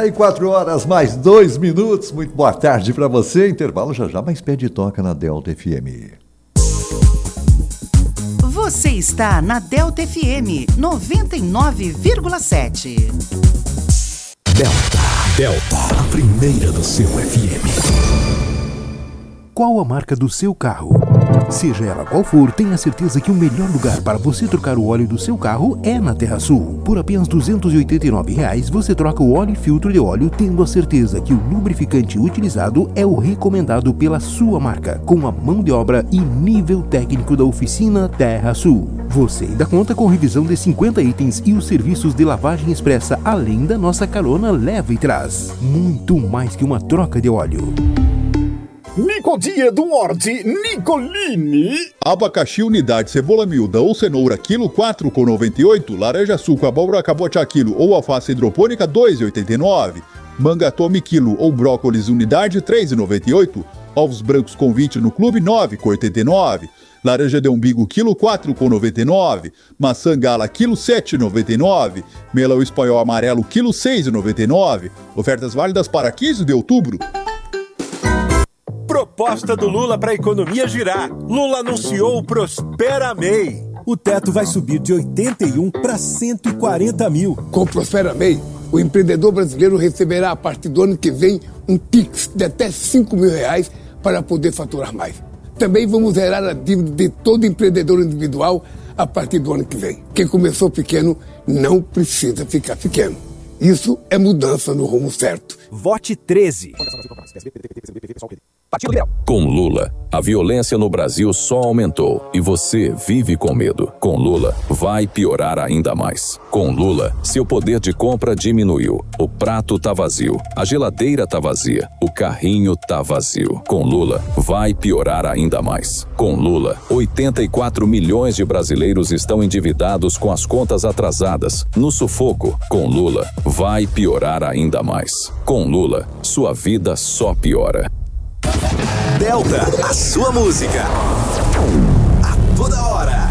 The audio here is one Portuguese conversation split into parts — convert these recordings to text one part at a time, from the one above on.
Aí 4 horas mais 2 minutos. Muito boa tarde para você. Intervalo já já, mais pé de toca na Delta FM. Você está na Delta FM 99,7. Delta, a primeira do seu FM. Qual a marca do seu carro? Seja ela qual for, tenha certeza que o melhor lugar para você trocar o óleo do seu carro é na TerraSul. Por apenas R$ 289,00 você troca o óleo e filtro de óleo, tendo a certeza que o lubrificante utilizado é o recomendado pela sua marca, com a mão de obra e nível técnico da oficina TerraSul. Você ainda conta com revisão de 50 itens e os serviços de lavagem expressa, além da nossa carona leva e traz. Muito mais que uma troca de óleo. Nicodia do Horti, Nicolini. Abacaxi unidade, cebola miúda ou cenoura quilo 4,98, laranja suco, abóbora cabotiá quilo ou alface hidropônica 2,89, manga tome quilo ou brócolis unidade 3,98, ovos brancos convite no clube 9,89, laranja de umbigo quilo 4,99, maçã gala quilo 7,99, melão espanhol amarelo quilo 6,99, ofertas válidas para 15 de outubro. Proposta do Lula para a economia girar. Lula anunciou o Prospera MEI. O teto vai subir de 81 para 140 mil. Com o Prospera MEI, o empreendedor brasileiro receberá a partir do ano que vem um Pix de até R$5.000 para poder faturar mais. Também vamos zerar a dívida de todo empreendedor individual a partir do ano que vem. Quem começou pequeno não precisa ficar pequeno. Isso é mudança no rumo certo. Vote 13. Com Lula, a violência no Brasil só aumentou e você vive com medo. Com Lula, vai piorar ainda mais. Com Lula, seu poder de compra diminuiu. O prato tá vazio, a geladeira tá vazia, o carrinho tá vazio. Com Lula, vai piorar ainda mais. Com Lula, 84 milhões de brasileiros estão endividados com as contas atrasadas, no sufoco. Com Lula, vai piorar ainda mais. Com Lula, sua vida só piora. Delta, a sua música. A toda hora.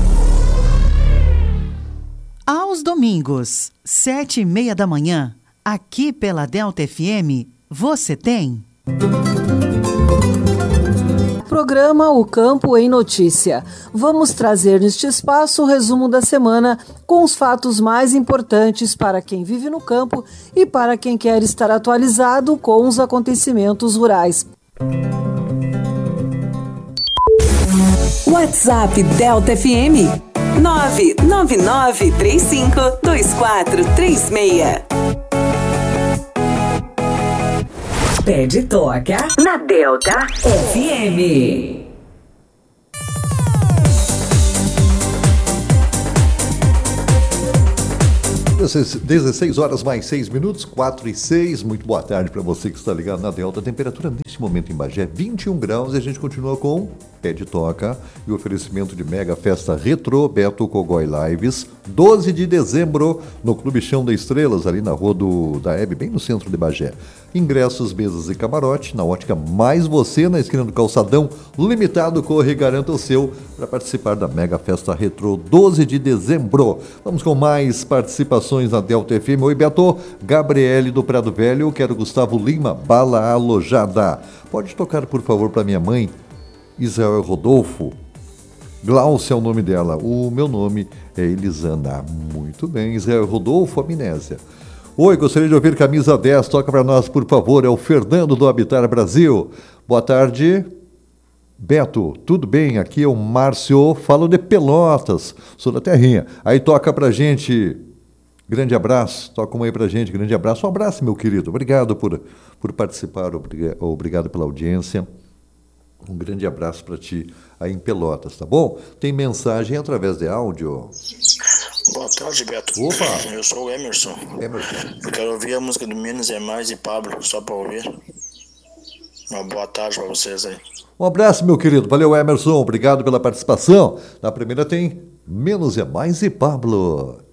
Aos domingos, 7h30 da manhã, aqui pela Delta FM, você tem... Programa O Campo em Notícia. Vamos trazer neste espaço o resumo da semana com os fatos mais importantes para quem vive no campo e para quem quer estar atualizado com os acontecimentos rurais. WhatsApp Delta FM 999352436. Pé de toca na Delta FM. 16 horas mais 6 minutos, 4 e 6. Muito boa tarde para você que está ligado na Delta. A temperatura neste momento em Bagé é 21 graus e a gente continua com Pé de Toca e o oferecimento de mega festa retrô Beto Cogói Lives, 12 de dezembro no Clube Chão das Estrelas, ali na rua da Hebe, bem no centro de Bagé. Ingressos, mesas e camarote na Ótica Mais Você, na esquina do Calçadão, limitado. Corre e garanta o seu para participar da mega festa retrô 12 de dezembro. Vamos com mais participações na Delta FM. Oi, Beto. Gabriele do Prado Velho. Quero Gustavo Lima, Bala Alojada. Pode tocar, por favor, para minha mãe, Israel Rodolfo. Glaucia é o nome dela. O meu nome é Elisana. Muito bem. Israel Rodolfo, Amnésia. Oi, gostaria de ouvir camisa 10. Toca para nós, por favor. É o Fernando do Habitar Brasil. Boa tarde. Beto, tudo bem? Aqui é o Márcio. Falo de Pelotas. Sou da terrinha. Aí toca pra gente. Grande abraço. Toca uma aí pra gente. Grande abraço. Um abraço, meu querido. Obrigado por participar. Obrigado pela audiência. Um grande abraço para ti aí em Pelotas, tá bom? Tem mensagem através de áudio. Boa tarde, Beto. Opa! Eu sou o Emerson. Eu quero ouvir a música do Menos é Mais e Pablo, só para ouvir. Uma boa tarde para vocês aí. Um abraço, meu querido. Valeu, Emerson. Obrigado pela participação. Na primeira tem Menos é Mais e Pablo.